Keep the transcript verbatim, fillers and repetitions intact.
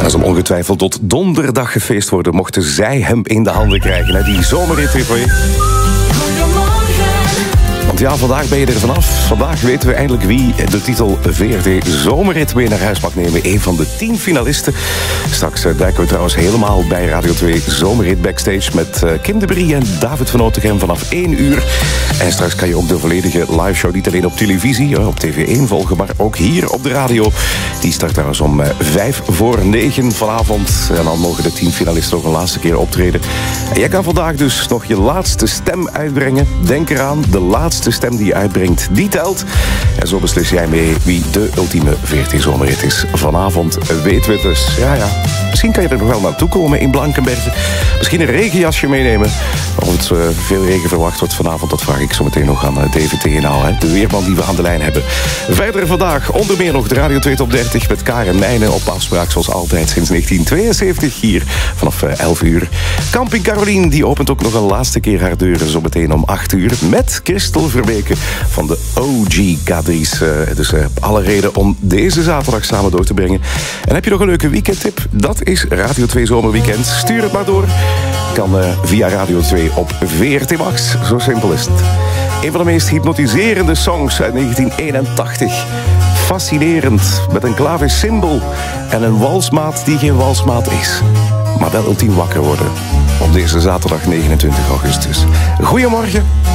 Dat zal ongetwijfeld tot donderdag gefeest worden, mochten zij hem in de handen krijgen. Hè? Die zomerrit weer voor je. Want ja, vandaag ben je er vanaf. Vandaag weten we eindelijk wie de titel V R T Zomerrit mee naar huis mag nemen. Een van de tien finalisten. Straks uh, duiken we trouwens helemaal bij Radio twee Zomerrit Backstage met uh, Kim de Brie en David van Otegem vanaf één uur. En straks kan je ook de volledige liveshow niet alleen op televisie, uh, op T V één volgen, maar ook hier op de radio. Die start trouwens om uh, vijf voor negen vanavond. En dan mogen de tien finalisten nog een laatste keer optreden. En jij kan vandaag dus nog je laatste stem uitbrengen. Denk eraan, de laatste De stem die je uitbrengt, die telt. En zo beslis jij mee wie de ultieme V R T Zomerrit is. Vanavond weten we het dus. Ja, ja. Misschien kan je er nog wel naartoe komen in Blankenberge. Misschien een regenjasje meenemen. Of het uh, veel regen verwacht wordt vanavond, dat vraag ik zo meteen nog aan uh, David Teenaal, hè, de weerman die we aan de lijn hebben. Verder vandaag onder meer nog de Radio twee Top dertig met Karen Meijnen op afspraak zoals altijd sinds negentien tweeënzeventig hier vanaf uh, elf uur. Camping Caroline die opent ook nog een laatste keer haar deuren zo meteen om acht uur met Christel Verbeke van de O G Kadries. Uh, dus uh, alle reden om deze zaterdag samen door te brengen. En heb je nog een leuke weekendtip? Dat is Radio twee Zomerweekend. Stuur het maar door. Kan uh, via Radio twee op V R T Max. Zo simpel is het. Een van de meest hypnotiserende songs uit negentien eenentachtig. Fascinerend. Met een klaversymbol en een walsmaat die geen walsmaat is. Maar wel ultiem wakker worden. Op deze zaterdag negenentwintig augustus. Goedemorgen.